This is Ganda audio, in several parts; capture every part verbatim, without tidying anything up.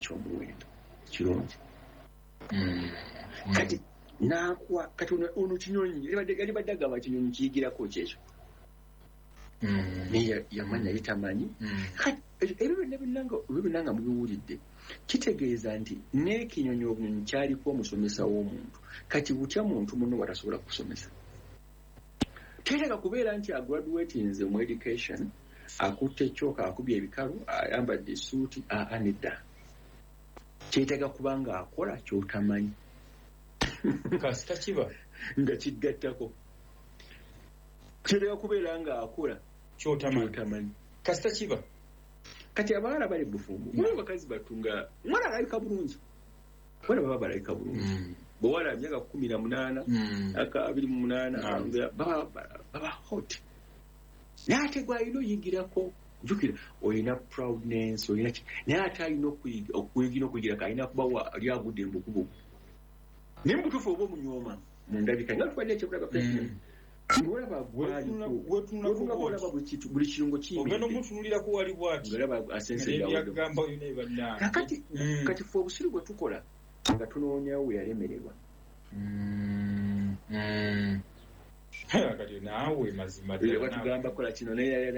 ekyomuwendo kirungi kati nakuwa kati ono kinyonyi yali badde agamba kinyonyi kiyigirako kyekyo naye yamanya yitamanyi kati ebyo byonna nga mubiwulidde kitegeeza nti n'ekinyonyi obunyonyi kyaliko omusomesa w'omuntu kati butya muntu muno watasobola kusomesa teetega kubeera nti agraduatinze mu education akutte ekyoka akubye ebikalu ayambadde essuuti anedda kyetega kuba nga akola kyotamanyi kasita kiba nga kigattako kyetega kubeera nga akola kyotamanyi kasita kiba kati abawala bali bufumbo muli bakazi batunga mwana alayika bulungi bwana baba balayika bulungi bwewala myaka kumi na munaana aka abiri mu munaana baba hot naate gwalina oyigirako jukira olina proudness olina naye ate alina okuyigira okuyigira kalina kuba ali agudde embukubu naye mubutuufu oba omunyooma mundabika nga tufadde ekyekulaga president ngolaba gwaliolaba buli kirungo kiyimogenda omutunulirako wali bwati kakati kati fe obusiru bwe tukola nga tunoonyawo we yalemererwa kati naawe mazima batugamba kola kino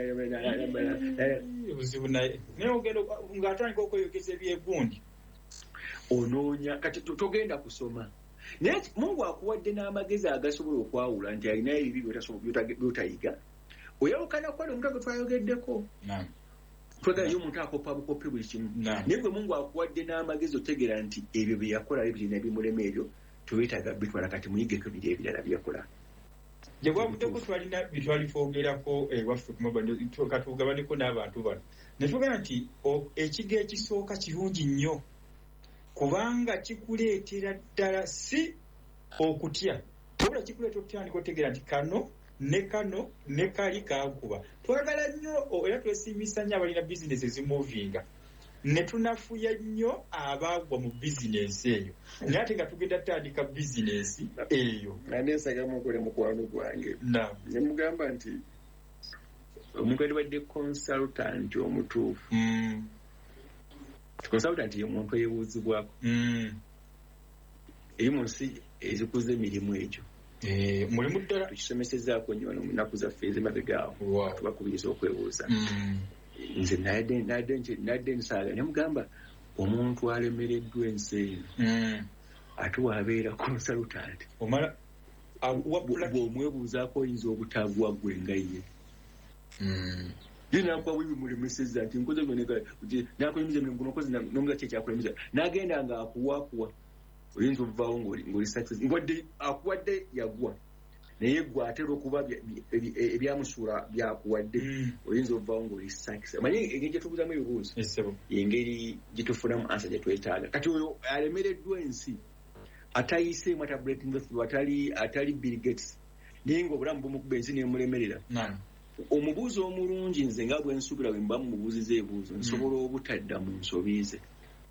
buzibu naye naye ogenda ng'atandika okweyogeza ebyegundi onoonya kati togenda kusoma naye Mungu akuwadde n'amagezi agasobola okwawula nti alinayo ebibi by'otayiga oyawukana kwali omuntu gwe twayogeddeko twagalayo omuntu akopa bukopi buli kimu naye gwe Mungu akuwadde n'amagezi otegeera nti ebyo bye yakola birina bimulema ebyo teweetaaga bitwala kati muyigeko biri ebirala byeyakola gye bwavuddeko twalina bitwalifoogerako ewaffe katugabaneko n'abantu bano ne tugamba nti ekigo ekisooka kirungi nnyo kubanga kikuleetera ddala si okutya wabula kikuleetera okutandika otegeera nti kano ne kano ne kali kankuba twagala nnyo era twesiimisa nnyo abalina bizinesi ezimuvinga ne tunafuya nnyo abaagwa mu bizinesi eyo naye ate nga tugenda tutandika bizinesi eyo nandensagamu okole mukwano gwange ne mugamba nti omuntu alibadde consultant omutuufu consultant ye muntu eyebuuzibwako eri mu nsi ezikuza emirimu egyo mulimu ddala tukisomesezaako nnyo wano mu nnaku zaffe ezemabegaawo tubakubiriza okwebuuza nze nadde nsaaga ne mugamba omuntu alemereddwa ensi eno ate waabeera consultant bw'omwebuuzaako oyinza obutagwa gwe nga ye yinakuwa wibimulemeseza nti nkoze nakuyimiza emirimu nokozi nomuza ki ekyakulemiza nagenda nga akuwakuwa oyinza obuvaawo ng'oli success ngodde akuwadde yagwa naye gwe atera okuba ebyamusuula byakuwadde oyinza obuvaawo ng'oli success amanye engeri gyetubuuzamu ebibuuzo engeri gyetufunamu ansa gyetwetaaga kati oyo alemereddwa ensi atayiseemu atali Bill Gates naye ng'obulamu bumukuba ensi nemulemerera omubuuzo omulungi nze nga bwe nsuubira bwe mba mumubuuziza ebibuuzo nsobola obutadda mu nsobi ze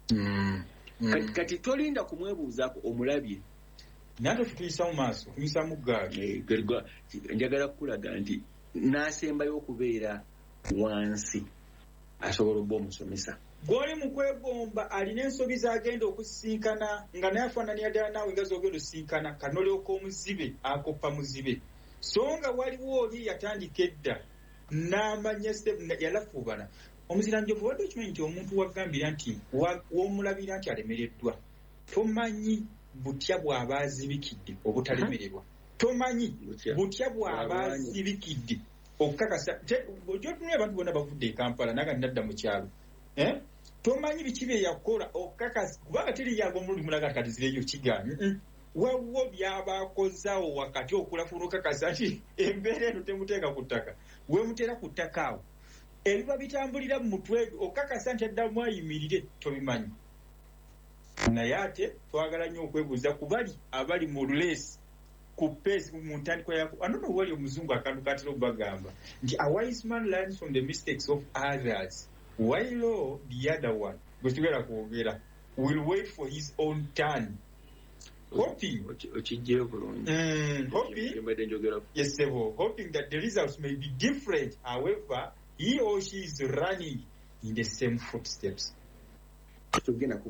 kati tolinda kumwebuuzaako omulabye nate tutuyisa mu maaso tuyisa mu ggaali njagala kukulaga nti n'asembayo okubeera wansi asobola obba omusomesa gw'oli mu kwegomba alina ensobi z'agenda okusisinkana nga naye afaananira ddala naawe nga z'ogenda osisinkana kanolyoka omuzibe akoppa muzibe so nga waliwo oli yatandika edda n'amanya yalafuubana omuziranjovu wadde okimanyi nti omuntu wagambira nti womulabira nti alemereddwa tomanyi butya bw'aba azibikidde obutalemererwa tomanyi butya bw'aba azibikidde okukakasa gyotunula abantu bonna bavudde e Kampala naga nadda mu kyalo tomanyi biki bye yakola okukakasa kubanga teri yagwa omulundi mulaga kati zireyo kigaanyi waliwo byabakozaawo wakati okulafuna okukakasa nti embeera eno temuteeka ku ttaka wemuteera ku ttaka awo ebiba bitambulira mu mutwe okukakasa nti addamu ayimirire tobimanyi naye ate twagala nnyo okwebuuza ku bali abali mu leesi ku peesi mu ntandikwa yako anono wali omuzungu akantu katera okubagamba nti a wise man learns from the mistakes of others while the other one gwe tugenda kwogera will wait for his own turn hoping mm, hoping yes hoping that the results may be different however he or she is running in the same footsteps.